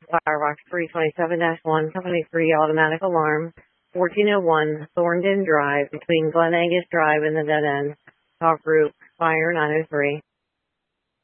Firebox 327-1, Company 3 automatic alarm, 1401 Thorndon Drive between Glen Angus Drive and the Dead End. Talk group, Fire 903.